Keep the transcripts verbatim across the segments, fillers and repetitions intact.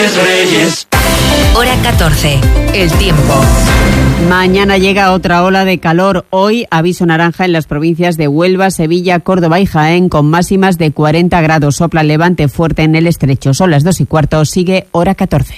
Reyes. Hora catorce. El tiempo. Mañana llega otra ola de calor. Hoy aviso naranja en las provincias de Huelva, Sevilla, Córdoba y Jaén con máximas de cuarenta grados. Sopla levante fuerte en el estrecho. Son las dos y cuarto. Sigue Hora catorce.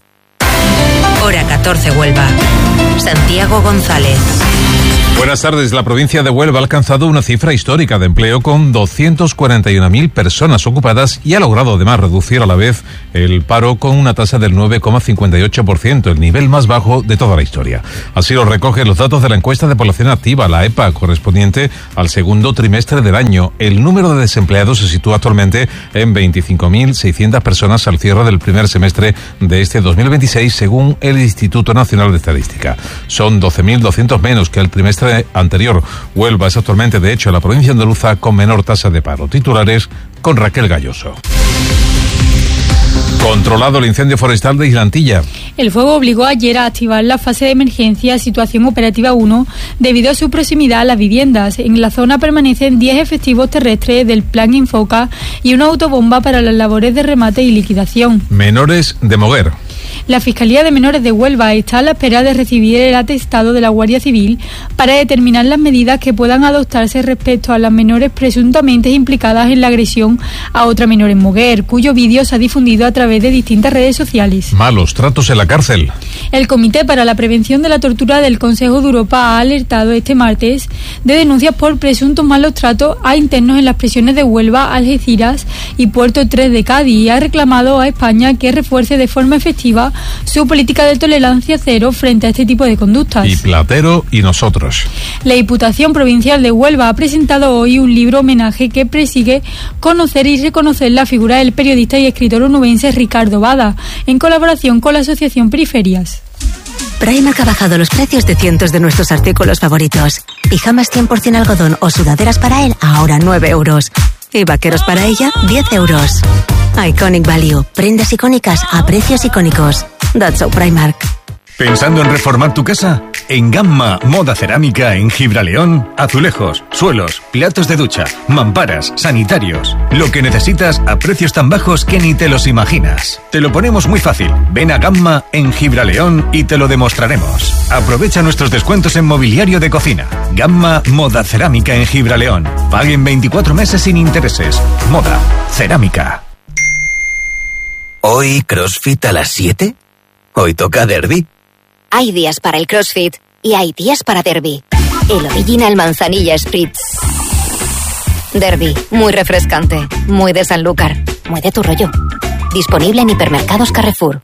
Hora catorce Huelva. Santiago González. Buenas tardes. La provincia de Huelva ha alcanzado una cifra histórica de empleo con doscientas cuarenta y una mil personas ocupadas y ha logrado además reducir a la vez el paro con una tasa del nueve coma cincuenta y ocho por ciento, el nivel más bajo de toda la historia. Así lo recogen los datos de la encuesta de población activa, la E P A, correspondiente al segundo trimestre del año. El número de desempleados se sitúa actualmente en veinticinco mil seiscientas personas al cierre del primer semestre de este dos mil veintiséis, según el Instituto Nacional de Estadística. Son doce mil doscientos menos que el trimestre anterior. Huelva es actualmente, de hecho, la provincia andaluza con menor tasa de paro. Titulares con Raquel Galloso. Controlado el incendio forestal de Islantilla. El fuego obligó ayer a activar la fase de emergencia situación operativa uno debido a su proximidad a las viviendas. En la zona permanecen diez efectivos terrestres del Plan Infoca y una autobomba para las labores de remate y liquidación. Menores de Moguer. La Fiscalía de Menores de Huelva está a la espera de recibir el atestado de la Guardia Civil para determinar las medidas que puedan adoptarse respecto a las menores presuntamente implicadas en la agresión a otra menor en Moguer, cuyo vídeo se ha difundido a través de distintas redes sociales. Malos tratos en la cárcel. El Comité para la Prevención de la Tortura del Consejo de Europa ha alertado este martes de denuncias por presuntos malos tratos a internos en las prisiones de Huelva, Algeciras y Puerto tres de Cádiz y ha reclamado a España que refuerce de forma efectiva su política de tolerancia cero frente a este tipo de conductas. Y Platero y nosotros. La Diputación Provincial de Huelva ha presentado hoy un libro homenaje que persigue conocer y reconocer la figura del periodista y escritor onubense Ricardo Bada, en colaboración con la Asociación Periferias. Primark ha bajado los precios de cientos de nuestros artículos favoritos. Pijamas cien por ciento algodón o sudaderas para él, ahora nueve euros. Y vaqueros para ella, diez euros. Iconic Value. Prendas icónicas a precios icónicos. That's so Primark. ¿Pensando en reformar tu casa? En Gamma Moda Cerámica en Gibraleón, azulejos, suelos, platos de ducha, mamparas, sanitarios. Lo que necesitas a precios tan bajos que ni te los imaginas. Te lo ponemos muy fácil. Ven a Gamma en Gibraleón y te lo demostraremos. Aprovecha nuestros descuentos en mobiliario de cocina. Gamma Moda Cerámica en Gibraleón. Paguen veinticuatro meses sin intereses. Moda Cerámica. ¿Hoy CrossFit a las siete? Hoy toca derbi. Hay días para el CrossFit y hay días para derbi. El Original Manzanilla Spritz. Derbi, muy refrescante, muy de Sanlúcar, muy de tu rollo. Disponible en hipermercados Carrefour.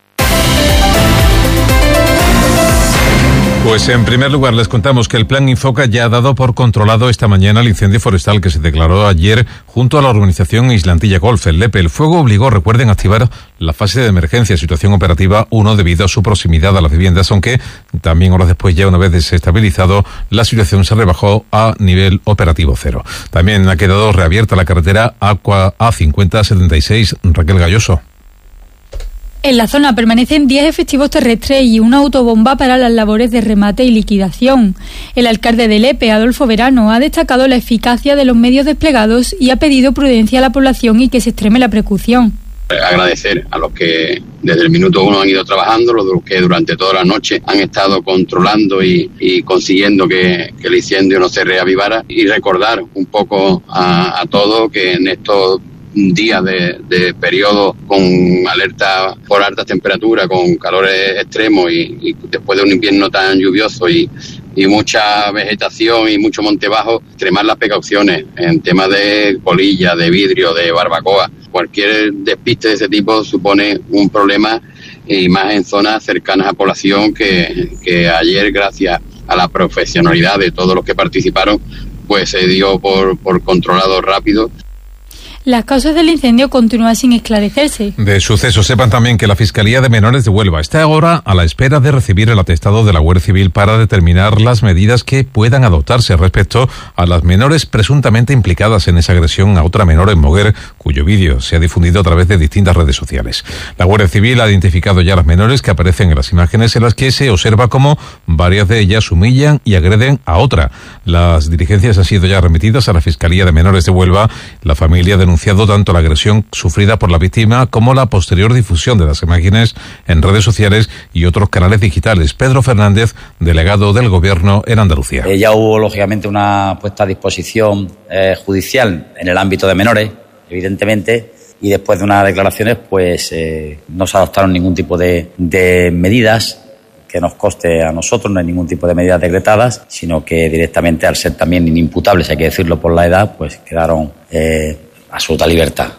Pues en primer lugar les contamos que el Plan Infoca ya ha dado por controlado esta mañana el incendio forestal que se declaró ayer junto a la organización Islantilla Golf, el LEPE. El fuego obligó, recuerden, a activar la fase de emergencia, situación operativa uno, debido a su proximidad a las viviendas, aunque también horas después, ya una vez desestabilizado, la situación se rebajó a nivel operativo cero. También ha quedado reabierta la carretera A cincuenta setenta y seis. Raquel Galloso. En la zona permanecen diez efectivos terrestres y una autobomba para las labores de remate y liquidación. El alcalde de Lepe, Adolfo Verano, ha destacado la eficacia de los medios desplegados y ha pedido prudencia a la población y que se extreme la precaución. Agradecer a los que desde el minuto uno han ido trabajando, los que durante toda la noche han estado controlando y, y consiguiendo que, que el incendio no se reavivara, y recordar un poco a, a todos que en estos días de, de periodo con alerta por altas temperaturas, con calores extremos y, y después de un invierno tan lluvioso y, y mucha vegetación y mucho monte bajo, extremar las precauciones en temas de polilla, de vidrio, de barbacoa. Cualquier despiste de ese tipo supone un problema, y más en zonas cercanas a población que, que ayer, gracias a la profesionalidad de todos los que participaron, pues se dio por, por controlado rápido. Las causas del incendio continúan sin esclarecerse. De suceso, sepan también que la Fiscalía de Menores de Huelva está ahora a la espera de recibir el atestado de la Guardia Civil para determinar las medidas que puedan adoptarse respecto a las menores presuntamente implicadas en esa agresión a otra menor en Moguer, cuyo vídeo se ha difundido a través de distintas redes sociales. La Guardia Civil ha identificado ya a las menores que aparecen en las imágenes, en las que se observa cómo varias de ellas humillan y agreden a otra. Las diligencias han sido ya remitidas a la Fiscalía de Menores de Huelva. La familia denunció denunciado tanto la agresión sufrida por la víctima como la posterior difusión de las imágenes en redes sociales y otros canales digitales. Pedro Fernández, delegado del Gobierno en Andalucía. Eh, ya hubo, lógicamente, una puesta a disposición eh, judicial en el ámbito de menores, evidentemente, y después de unas declaraciones, pues eh, no se adoptaron ningún tipo de, de medidas que nos coste a nosotros, no hay ningún tipo de medidas decretadas, sino que directamente, al ser también inimputables, hay que decirlo por la edad, pues quedaron eh, absoluta libertad.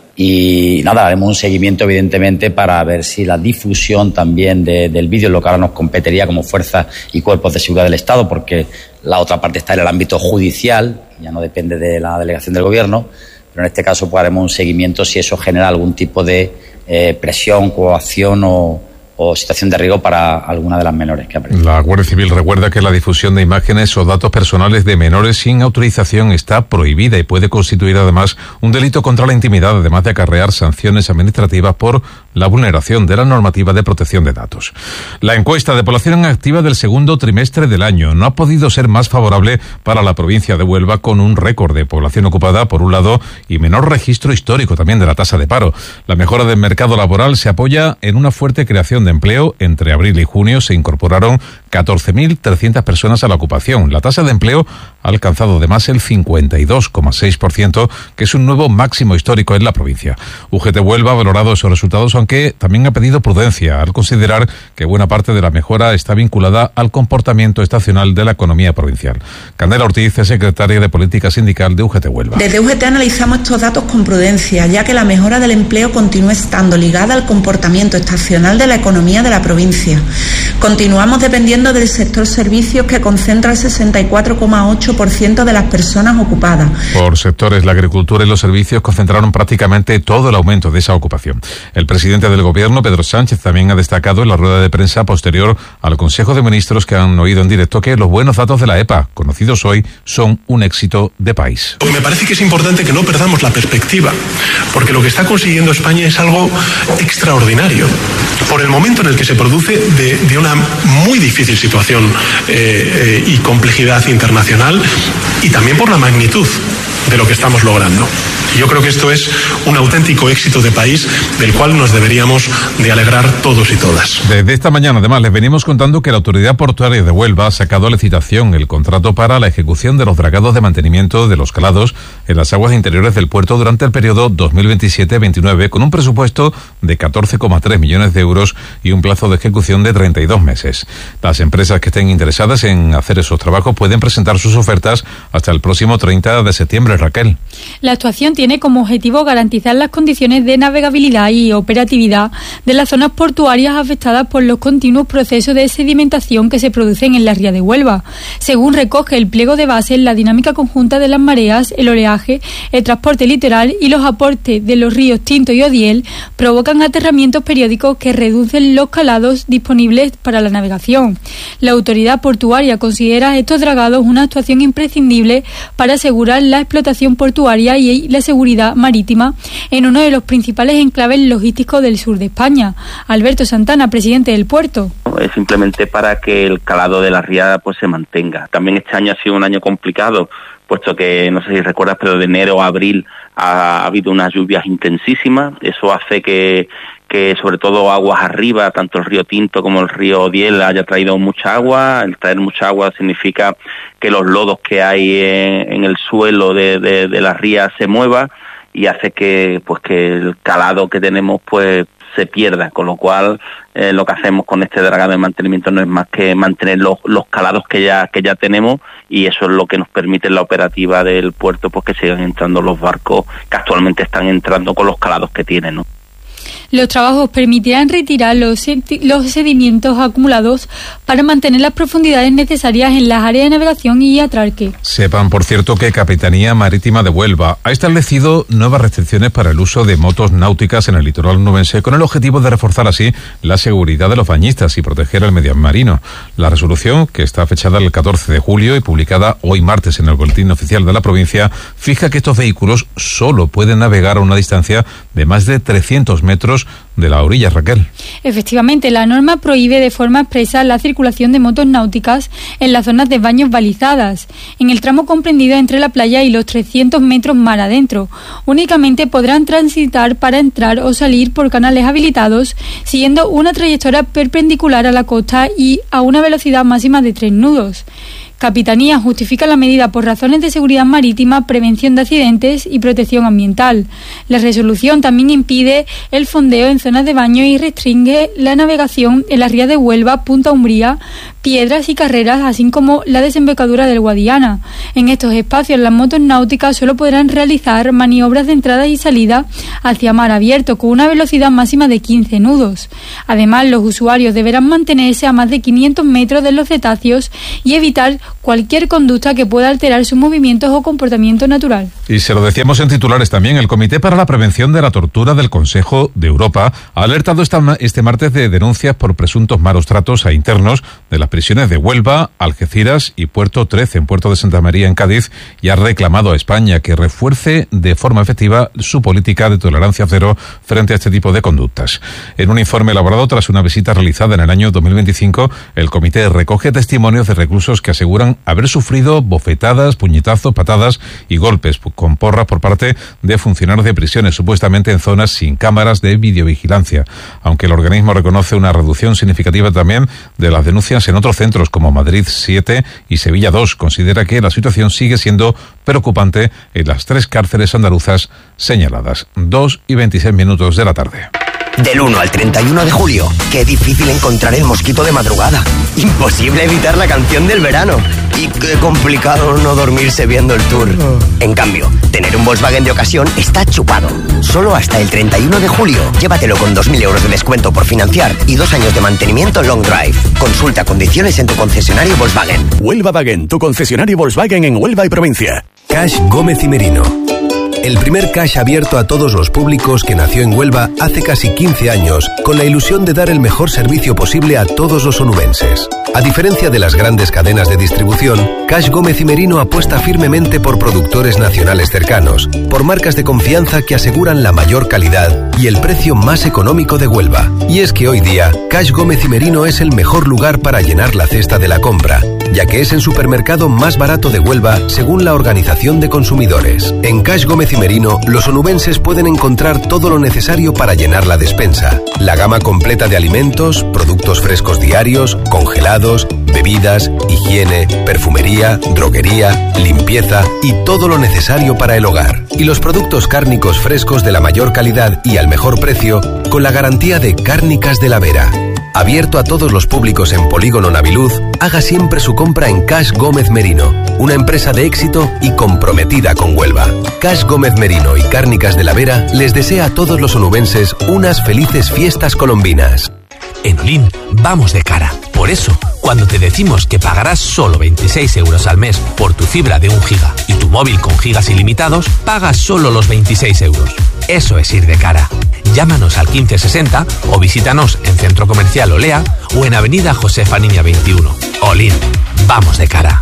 Y nada, haremos un seguimiento, evidentemente, para ver si la difusión también de, del vídeo, lo que ahora nos competiría como fuerzas y cuerpos de seguridad del Estado, porque la otra parte está en el ámbito judicial, ya no depende de la delegación del Gobierno, pero en este caso pues haremos un seguimiento si eso genera algún tipo de eh, presión, coacción o o situación de riesgo para alguna de las menores que aparecen. La Guardia Civil recuerda que la difusión de imágenes o datos personales de menores sin autorización está prohibida y puede constituir además un delito contra la intimidad, además de acarrear sanciones administrativas por la vulneración de la normativa de protección de datos. La encuesta de población activa del segundo trimestre del año no ha podido ser más favorable para la provincia de Huelva, con un récord de población ocupada por un lado y menor registro histórico también de la tasa de paro. La mejora del mercado laboral se apoya en una fuerte creación de empleo. Entre abril y junio se incorporaron catorce mil trescientas personas a la ocupación. La tasa de empleo ha alcanzado además el cincuenta y dos coma seis por ciento, que es un nuevo máximo histórico en la provincia. U G T Huelva ha valorado esos resultados, aunque también ha pedido prudencia al considerar que buena parte de la mejora está vinculada al comportamiento estacional de la economía provincial. Candela Ortiz es secretaria de Política Sindical de U G T Huelva. Desde U G T analizamos estos datos con prudencia, ya que la mejora del empleo continúa estando ligada al comportamiento estacional de la economía de la provincia. Continuamos dependiendo del sector servicios, que concentra el sesenta y cuatro coma ocho por ciento de las personas ocupadas. Por sectores, la agricultura y los servicios concentraron prácticamente todo el aumento de esa ocupación. El presidente del Gobierno, Pedro Sánchez, también ha destacado en la rueda de prensa posterior al Consejo de Ministros que han oído en directo que los buenos datos de la E P A, conocidos hoy, son un éxito de país. Me parece que es importante que no perdamos la perspectiva, porque lo que está consiguiendo España es algo extraordinario, por el momento en el que se produce de, de una muy difícil situación eh, eh, y complejidad internacional, y también por la magnitud de lo que estamos logrando. Yo creo que esto es un auténtico éxito de país del cual nos deberíamos de alegrar todos y todas. Desde esta mañana, además, les venimos contando que la Autoridad Portuaria de Huelva ha sacado a licitación el contrato para la ejecución de los dragados de mantenimiento de los calados en las aguas interiores del puerto durante el periodo dos mil veintisiete veintinueve, con un presupuesto de catorce coma tres millones de euros y un plazo de ejecución de treinta y dos meses. Las empresas que estén interesadas en hacer esos trabajos pueden presentar sus ofertas hasta el próximo treinta de septiembre, Raquel. La actuación tiene como objetivo garantizar las condiciones de navegabilidad y operatividad de las zonas portuarias afectadas por los continuos procesos de sedimentación que se producen en la ría de Huelva. Según recoge el pliego de bases, la dinámica conjunta de las mareas, el oleaje, el transporte litoral y los aportes de los ríos Tinto y Odiel provocan aterramientos periódicos que reducen los calados disponibles para la navegación. La autoridad portuaria considera estos dragados una actuación imprescindible para asegurar la explotación portuaria y la seguridad marítima en uno de los principales enclaves logísticos del sur de España. Alberto Santana, presidente del puerto. Es simplemente para que el calado de la ría pues se mantenga. También este año ha sido un año complicado, puesto que, no sé si recuerdas, pero de enero a abril ha, ha habido unas lluvias intensísimas. Eso hace que, que sobre todo aguas arriba, tanto el río Tinto como el río Odiel, haya traído mucha agua. El traer mucha agua significa que los lodos que hay en, en el suelo de, de, de la ría se mueva, y hace que pues que el calado que tenemos pues se pierda, con lo cual eh, lo que hacemos con este dragado de mantenimiento no es más que mantener los, los calados que ya que ya tenemos, y eso es lo que nos permite en la operativa del puerto, pues que sigan entrando los barcos que actualmente están entrando con los calados que tienen, ¿no? Los trabajos permitirán retirar los, los sedimentos acumulados para mantener las profundidades necesarias en las áreas de navegación y atraque. Sepan, por cierto, que Capitanía Marítima de Huelva ha establecido nuevas restricciones para el uso de motos náuticas en el litoral onubense, con el objetivo de reforzar así la seguridad de los bañistas y proteger el medio marino. La resolución, que está fechada el catorce de julio y publicada hoy martes en el Boletín Oficial de la provincia, fija que estos vehículos solo pueden navegar a una distancia de más de trescientos metros metros de la orilla, Raquel. Efectivamente, la norma prohíbe de forma expresa la circulación de motos náuticas en las zonas de baños balizadas, en el tramo comprendido entre la playa y los trescientos metros mar adentro. Únicamente podrán transitar para entrar o salir por canales habilitados, siguiendo una trayectoria perpendicular a la costa y a una velocidad máxima de tres nudos. Capitanía justifica la medida por razones de seguridad marítima, prevención de accidentes y protección ambiental. La resolución también impide el fondeo en zonas de baño y restringe la navegación en las rías de Huelva, Punta Umbría, Piedras y Carreras, así como la desembocadura del Guadiana. En estos espacios las motos náuticas solo podrán realizar maniobras de entrada y salida hacia mar abierto con una velocidad máxima de quince nudos. Además, los usuarios deberán mantenerse a más de quinientos metros de los cetáceos y evitar cualquier conducta que pueda alterar sus movimientos o comportamiento natural. Y se lo decíamos en titulares también, el Comité para la Prevención de la Tortura del Consejo de Europa ha alertado esta, este martes de denuncias por presuntos malos tratos a internos de las prisiones de Huelva, Algeciras y Puerto trece, en Puerto de Santa María, en Cádiz, y ha reclamado a España que refuerce de forma efectiva su política de tolerancia cero frente a este tipo de conductas. En un informe elaborado tras una visita realizada en el año dos mil veinticinco, el comité recoge testimonios de reclusos que aseguran haber sufrido bofetadas, puñetazos, patadas y golpes con porras por parte de funcionarios de prisiones, supuestamente en zonas sin cámaras de videovigilancia, aunque el organismo reconoce una reducción significativa también de las denuncias en otros centros como Madrid siete y Sevilla dos. Considera que la situación sigue siendo preocupante en las tres cárceles andaluzas señaladas. dos y veintiséis minutos de la tarde. Del uno al treinta y uno de julio, qué difícil encontrar el mosquito de madrugada. Imposible evitar la canción del verano. Y qué complicado no dormirse viendo el tour. En cambio, tener un Volkswagen de ocasión está chupado. Solo hasta el treinta y uno de julio. Llévatelo con dos mil euros de descuento por financiar y dos años de mantenimiento long drive. Consulta condiciones en tu concesionario Volkswagen. Huelva Wagen, tu concesionario Volkswagen en Huelva y provincia. Cash Gómez y Merino. El primer cash abierto a todos los públicos que nació en Huelva hace casi quince años, con la ilusión de dar el mejor servicio posible a todos los onubenses. A diferencia de las grandes cadenas de distribución, Cash Gómez y Merino apuesta firmemente por productores nacionales cercanos, por marcas de confianza que aseguran la mayor calidad y el precio más económico de Huelva. Y es que hoy día, Cash Gómez y Merino es el mejor lugar para llenar la cesta de la compra, ya que es el supermercado más barato de Huelva según la Organización de Consumidores. En Cash Gómez y Merino, los onubenses pueden encontrar todo lo necesario para llenar la despensa. La gama completa de alimentos, productos frescos diarios, congelados, bebidas, higiene, perfumería, droguería, limpieza y todo lo necesario para el hogar. Y los productos cárnicos frescos de la mayor calidad y al mejor precio, con la garantía de Cárnicas de la Vera. Abierto a todos los públicos en Polígono Naviluz, haga siempre su compra en Cash Gómez Merino, una empresa de éxito y comprometida con Huelva. Cash Gómez Merino y Cárnicas de la Vera les desea a todos los onubenses unas felices fiestas colombinas. En Olin vamos de cara. Por eso, cuando te decimos que pagarás solo veintiséis euros al mes por tu fibra de un giga y tu móvil con gigas ilimitados, pagas solo los veintiséis euros. Eso es ir de cara. Llámanos al quince sesenta o visítanos en Centro Comercial Olea o en Avenida Josefa Niña veintiuno. Olin, vamos de cara.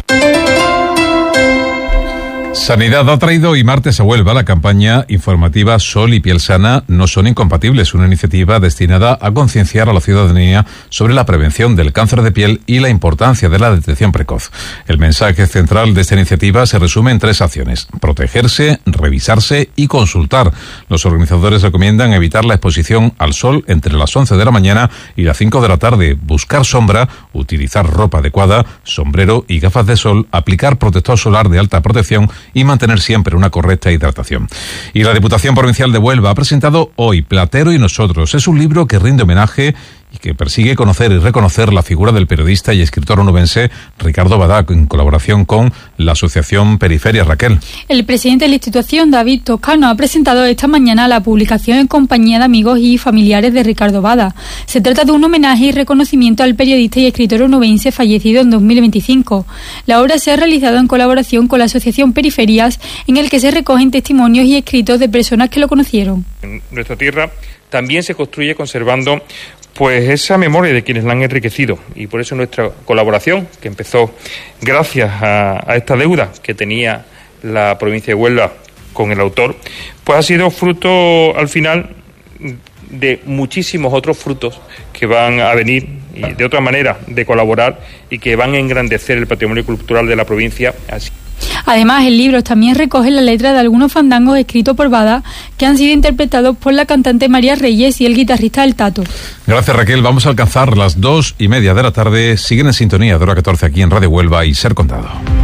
Sanidad ha traído hoy martes a Huelva la campaña informativa Sol y Piel Sana no son incompatibles, una iniciativa destinada a concienciar a la ciudadanía sobre la prevención del cáncer de piel y la importancia de la detección precoz. El mensaje central de esta iniciativa se resume en tres acciones: protegerse, revisarse y consultar. Los organizadores recomiendan evitar la exposición al sol entre las once de la mañana y las cinco de la tarde, buscar sombra, utilizar ropa adecuada, sombrero y gafas de sol, aplicar protector solar de alta protección y mantener siempre una correcta hidratación. Y la Diputación Provincial de Huelva ha presentado hoy Platero y Nosotros. Es un libro que rinde homenaje y que persigue conocer y reconocer la figura del periodista y escritor onubense Ricardo Badá, en colaboración con la Asociación Periferia. Raquel. El presidente de la institución, David Toscano, ha presentado esta mañana la publicación en compañía de amigos y familiares de Ricardo Badá. Se trata de un homenaje y reconocimiento al periodista y escritor onubense fallecido en dos mil veinticinco. La obra se ha realizado en colaboración con la Asociación Periferias, en el que se recogen testimonios y escritos de personas que lo conocieron. En nuestra tierra también se construye conservando pues esa memoria de quienes la han enriquecido, y por eso nuestra colaboración, que empezó gracias a, a esta deuda que tenía la provincia de Huelva con el autor, pues ha sido fruto al final de muchísimos otros frutos que van a venir y de otra manera de colaborar y que van a engrandecer el patrimonio cultural de la provincia. Así. Además, el libro también recoge la letra de algunos fandangos escritos por Bada que han sido interpretados por la cantante María Reyes y el guitarrista El Tato. Gracias, Raquel. Vamos a alcanzar las dos y media de la tarde. Siguen en sintonía de Hora catorce aquí en Radio Huelva y Ser Contado.